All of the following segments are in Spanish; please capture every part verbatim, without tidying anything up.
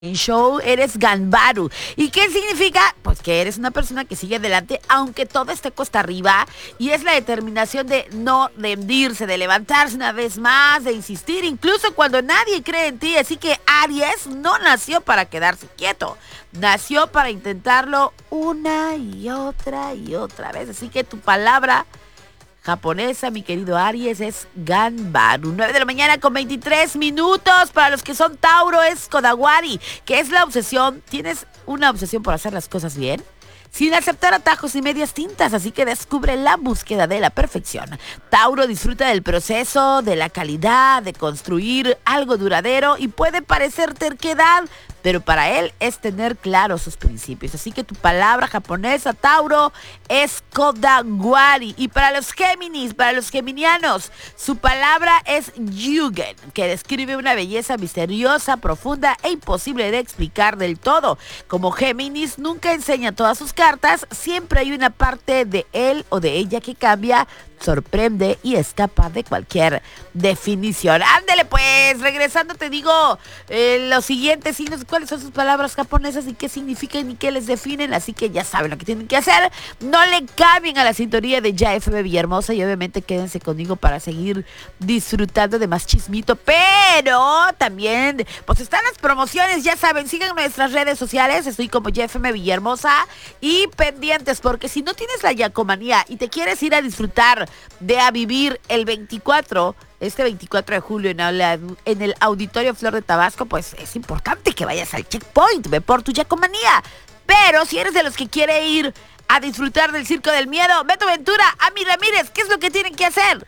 Show, eres Ganbaru. ¿Y qué significa? Pues que eres una persona que sigue adelante aunque todo esté cuesta arriba, y es la determinación de no rendirse, de levantarse una vez más, de insistir incluso cuando nadie cree en ti. Así que Aries no nació para quedarse quieto, nació para intentarlo una y otra y otra vez. Así que tu palabra japonesa, mi querido Aries, es Ganbaru. nueve de la mañana con veintitrés minutos. Para los que son Tauro, es Kodawari, que es la obsesión. ¿Tienes una obsesión por hacer las cosas bien? Sin aceptar atajos y medias tintas, así que descubre la búsqueda de la perfección. Tauro disfruta del proceso, de la calidad, de construir algo duradero, y puede parecer terquedad, pero para él es tener claros sus principios. Así que tu palabra japonesa, Tauro, es Kodawari. Y para los Géminis, para los geminianos, su palabra es Yugen, que describe una belleza misteriosa, profunda e imposible de explicar del todo. Como Géminis nunca enseña todas sus cartas, siempre hay una parte de él o de ella que cambia, sorprende y escapa de cualquier definición. Ándele pues, regresando te digo eh, los siguientes signos, cuáles son sus palabras japonesas y qué significan y qué les definen. Así que ya saben lo que tienen que hacer. No le cambien a la sintonía de Ya F M Villahermosa, y obviamente quédense conmigo para seguir disfrutando de más chismito. Pero también pues están las promociones, ya saben, sigan nuestras redes sociales, estoy como Ya F M Villahermosa, y pendientes, porque si no tienes la yacomanía y te quieres ir a disfrutar de a vivir el veinticuatro, este veinticuatro de julio en, aula, en el Auditorio Flor de Tabasco, pues es importante que vayas al checkpoint, ve por tu yacomanía. Pero si eres de los que quiere ir a disfrutar del Circo del Miedo, Beto Ventura, Ami Ramírez, ¿qué es lo que tienen que hacer?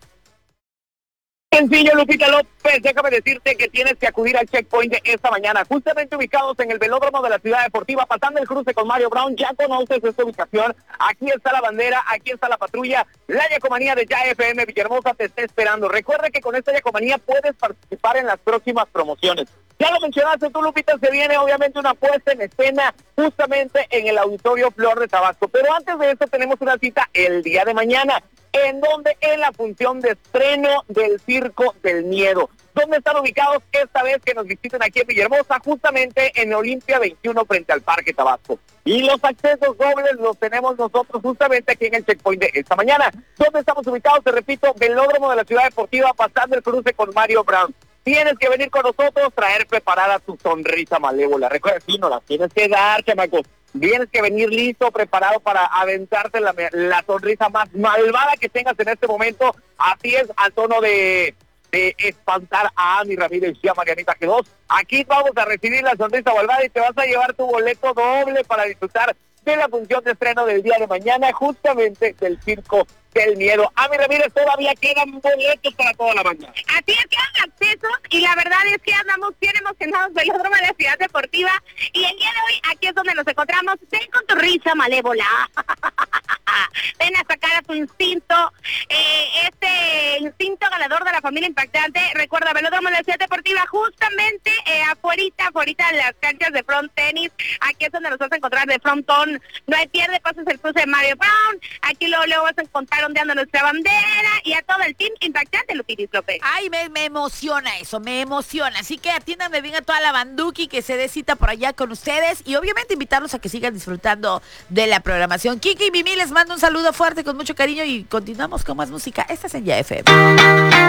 Sencillo, Lupita López, déjame decirte que tienes que acudir al checkpoint de esta mañana, justamente ubicados en el velódromo de la Ciudad Deportiva, pasando el cruce con Mario Brown. Ya conoces esta ubicación, aquí está la bandera, aquí está la patrulla, la yacomanía de Ya F M Villahermosa te está esperando. Recuerda que con esta yacomanía puedes participar en las próximas promociones. Ya lo mencionaste tú, Lupita, se viene obviamente una puesta en escena justamente en el Auditorio Flor de Tabasco, pero antes de eso tenemos una cita el día de mañana, en donde en la función de estreno del Circo del Miedo. ¿Dónde están ubicados esta vez que nos visiten aquí en Villahermosa? Justamente en Olimpia veintiuno, frente al Parque Tabasco. Y los accesos dobles los tenemos nosotros justamente aquí en el checkpoint de esta mañana. ¿Dónde estamos ubicados? Te repito, velódromo de la Ciudad Deportiva, pasando el cruce con Mario Brown. Tienes que venir con nosotros, traer preparada tu sonrisa malévola. Recuerda, sí, no la tienes que dar, chamacos. Tienes que venir listo, preparado para aventarte la, la sonrisa más malvada que tengas en este momento. Así es, al tono de, de espantar a Ami Ramírez y a Marianita G dos. Aquí vamos a recibir la sonrisa malvada y te vas a llevar tu boleto doble para disfrutar de la función de estreno del día de mañana, justamente del Circo del Miedo. Ami Ramírez, todavía quedan boletos para toda la mañana. Así es, quedan accesos, y la verdad es que andamos bien emocionados del Velódromo de la Ciudad Deportiva, y el día de hoy aquí es donde nos encontramos. Ven con tu risa malévola, ven a sacar a tu instinto, eh, este instinto ganador de la familia impactante. Recuerda, Velódromo de la Ciudad Deportiva, justamente eh, afuerita, afuerita de las canchas de front tenis. Aquí es donde nos vas a encontrar de frontón. No hay pierde, pasas el cruce de Mario Brown. Aquí luego, luego vas a encontrar ondeando nuestra bandera, y a todo el team impactante, Lupiris López. Ay, me, me emociona eso, me emociona. Así que atiéndanme bien a toda la banduki que se dé cita por allá con ustedes, y obviamente invitarlos a que sigan disfrutando de la programación. Kiki y Mimi, les mando un saludo fuerte con mucho cariño, y continuamos con más música. Esta es en Ya F M.